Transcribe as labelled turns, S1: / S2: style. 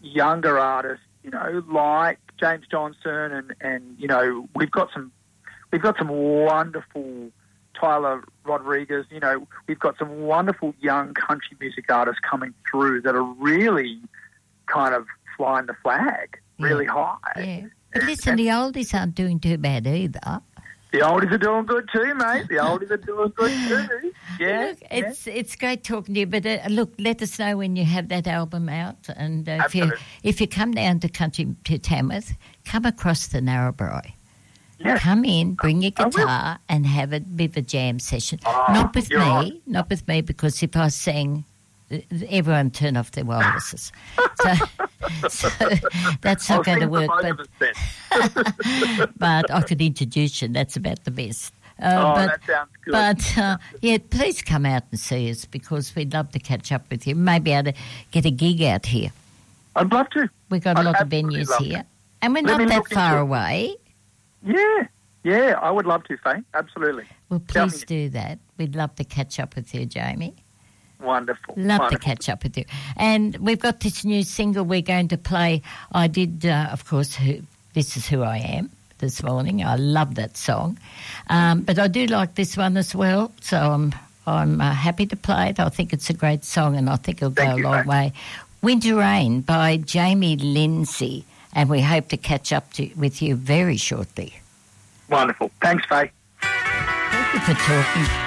S1: younger artists, like James Johnson and we've got some wonderful Tyler Rodriguez, we've got some wonderful young country music artists coming through that are really kind of flying the flag really high.
S2: Yeah. But listen, the oldies aren't doing too bad either.
S1: The oldies are doing good too, mate. The oldies are doing good too. Yeah.
S2: Look, it's great talking to you, but look, let us know when you have that album out, and if you come down to Tamworth, come across the Narrabri.
S1: Yes.
S2: Come in, bring your guitar, and have a bit of a jam session. Not with me, because if I sang, everyone turn off their wirelesses. So that's not going to work. But I could introduce you. That's about the best.
S1: That sounds good.
S2: But please come out and see us, because we'd love to catch up with you. Maybe able to get a gig out here.
S1: I'd love to.
S2: We've got a lot of venues here, and we're not that far away.
S1: Yeah, I would love to, Faye. Absolutely.
S2: Well, please do that. We'd love to catch up with you, Jamie.
S1: Wonderful.
S2: Love to catch up with you. And we've got this new single we're going to play. I did, of course, This Is Who I Am this morning. I love that song. But I do like this one as well, so I'm happy to play it. I think it's a great song, and I think it'll go a long way. Winter Rain by Jamie Lindsay. And we hope to catch up with you very shortly.
S1: Wonderful. Thanks, Faye.
S2: Thank you for talking.